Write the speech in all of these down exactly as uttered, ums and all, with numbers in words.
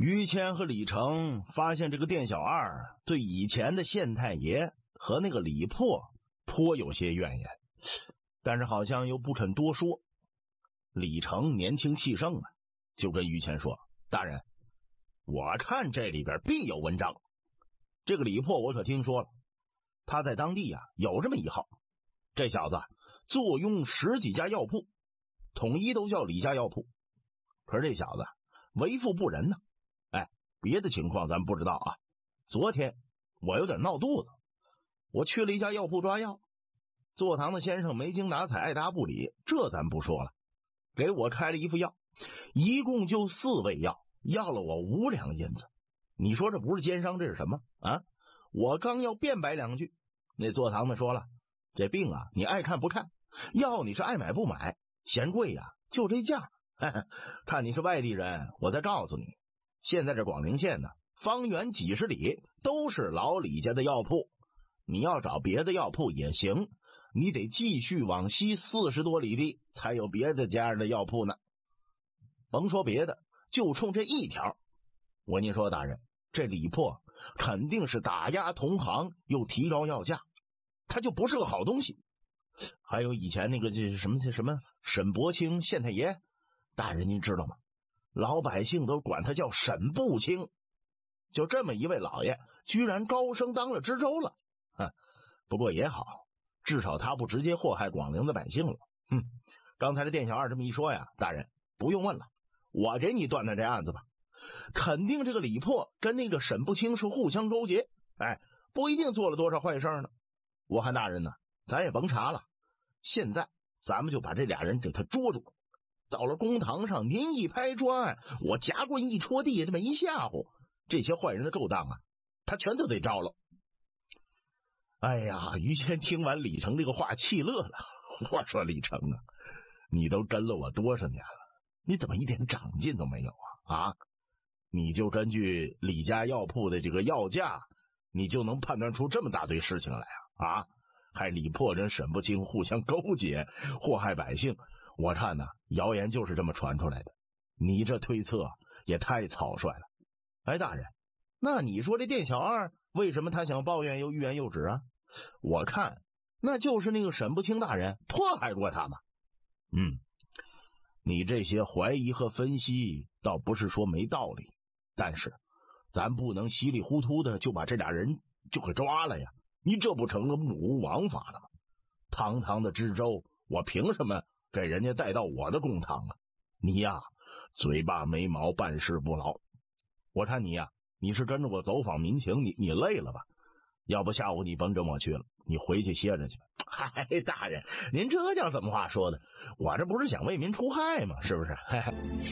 于谦和李成发现这个店小二对以前的县太爷和那个李破颇有些怨言，但是好像又不肯多说。李成年轻气盛啊，就跟于谦说：“大人，我看这里边必有文章。这个李破我可听说了，他在当地啊有这么一号，这小子坐拥十几家药铺，统一都叫李家药铺。可是这小子为富不仁呢。哎，别的情况咱不知道啊。昨天我有点闹肚子，我去了一家药铺抓药，坐堂的先生没精打采，爱答不理，这咱不说了，给我开了一副药，一共就四味药，要了我五两银子。你说这不是奸商，这是什么啊？我刚要辩白两句，那坐堂的说了，这病啊你爱看不看，药你是爱买不买，嫌贵呀、啊、就这价。看你是外地人，我再告诉你，现在这广陵县呢，方圆几十里都是老李家的药铺，你要找别的药铺也行，你得继续往西四十多里地才有别的家的药铺呢。甭说别的，就冲这一条，我跟你说大人，这李破肯定是打压同行，又提高药价，他就不是个好东西。还有以前那个这什么什么沈伯清县太爷，大人您知道吗？老百姓都管他叫沈不清，就这么一位老爷，居然高升当了知州了。哼，不过也好，至少他不直接祸害广陵的百姓了。哼，刚才这店小二这么一说呀，大人不用问了，我给你断断这案子吧。肯定这个李破跟那个沈不清是互相勾结，哎，不一定做了多少坏事呢。我看大人呢，咱也甭查了，现在咱们就把这俩人给他捉住。到了公堂上，您一拍砖，我夹棍一戳地，这么一吓唬，这些坏人的勾当啊，他全都得招了。哎呀，于谦听完李成这个话气乐了。我说李成啊，你都跟了我多少年了，你怎么一点长进都没有啊？啊，你就根据李家药铺的这个药价，你就能判断出这么大堆事情来啊？啊，还李破跟沈不清互相勾结，祸害百姓。我看呢，谣言就是这么传出来的，你这推测也太草率了。哎，大人，那你说这店小二为什么他想抱怨又欲言又止啊？我看那就是那个沈不清大人迫害过他嘛。嗯，你这些怀疑和分析倒不是说没道理，但是咱不能稀里糊涂的就把这俩人就给抓了呀，你这不成了目无王法了吗？堂堂的知州，我凭什么给人家带到我的公堂啊？你呀，嘴巴没毛，办事不牢。我看你呀，你是跟着我走访民情，你你累了吧？要不下午你甭跟我去了，你回去歇着去。嗨，大人，您这叫怎么话说的？我这不是想为民除害吗？是不是？嘿嘿。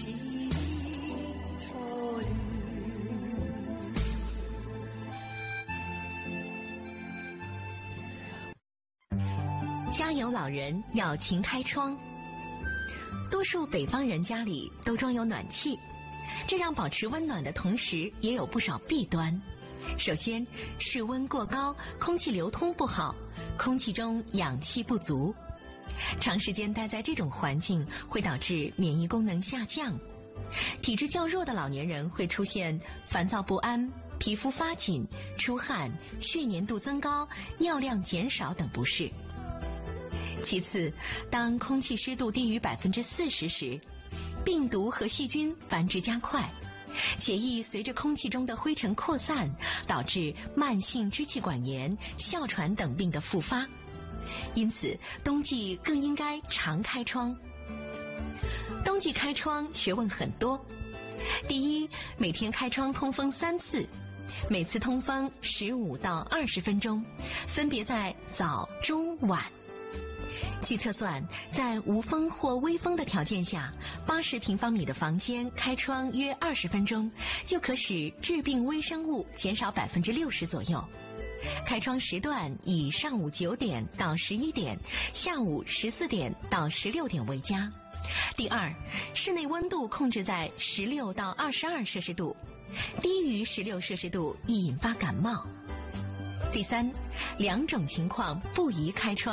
家有老人要勤开窗。多数北方人家里都装有暖气，这让保持温暖的同时也有不少弊端。首先，室温过高，空气流通不好，空气中氧气不足，长时间待在这种环境会导致免疫功能下降，体质较弱的老年人会出现烦躁不安、皮肤发紧、出汗、血粘度增高、尿量减少等不适。其次，当空气湿度低于百分之四十时，病毒和细菌繁殖加快，血液随着空气中的灰尘扩散，导致慢性支气管炎、哮喘等病的复发。因此，冬季更应该常开窗。冬季开窗学问很多。第一，每天开窗通风三次，每次通风十五到二十分钟，分别在早、中、晚。据测算，在无风或微风的条件下，八十平方米的房间开窗约二十分钟，就可使致病微生物减少百分之六十左右。开窗时段以上午九点到十一点，下午十四点到十六点为佳。第二，室内温度控制在十六到二十二摄氏度，低于十六摄氏度易引发感冒。第三，两种情况不宜开窗。